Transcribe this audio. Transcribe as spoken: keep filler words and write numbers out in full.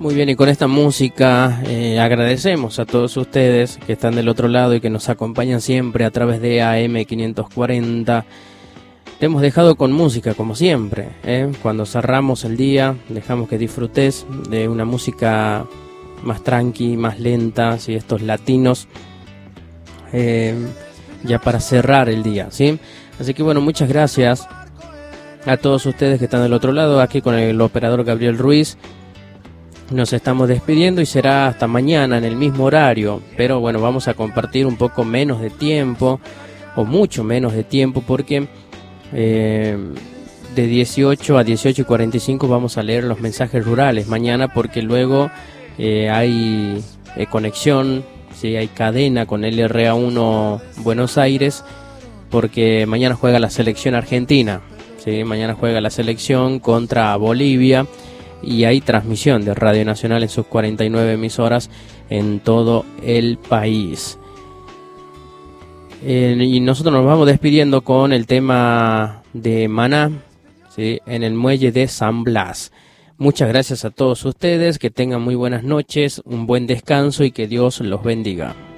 Muy bien, y con esta música eh, agradecemos a todos ustedes que están del otro lado y que nos acompañan siempre a través de A M quinientos cuarenta. Te hemos dejado con música, como siempre, ¿eh? Cuando cerramos el día, dejamos que disfrutes de una música más tranqui, más lenta, ¿sí? Estos latinos, eh, ya para cerrar el día, ¿sí? Así que bueno, muchas gracias a todos ustedes que están del otro lado, aquí con el operador Gabriel Ruiz. Nos estamos despidiendo y será hasta mañana en el mismo horario, pero bueno, vamos a compartir un poco menos de tiempo, o mucho menos de tiempo, porque eh, de dieciocho a dieciocho y cuarenta y cinco vamos a leer los mensajes rurales mañana, porque luego eh, hay eh, conexión, ¿sí? Hay cadena con L R A uno Buenos Aires, porque mañana juega la selección argentina, ¿sí? Mañana juega la selección contra Bolivia, y hay transmisión de Radio Nacional en sus cuarenta y nueve emisoras en todo el país. Eh, y nosotros nos vamos despidiendo con el tema de Maná, ¿sí? En el muelle de San Blas. Muchas gracias a todos ustedes, que tengan muy buenas noches, un buen descanso y que Dios los bendiga.